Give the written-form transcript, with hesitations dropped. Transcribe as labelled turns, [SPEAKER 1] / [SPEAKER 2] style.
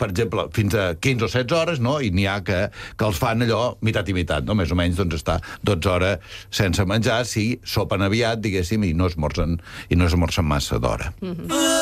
[SPEAKER 1] per exemple, fins a 15 o 16 hores, no? I n'hi ha que els fan allò meitat i meitat, no? Més o menys, doncs, està 12 hores sense menjar, si sopen aviat, diguéssim, i no esmorzen massa d'hora.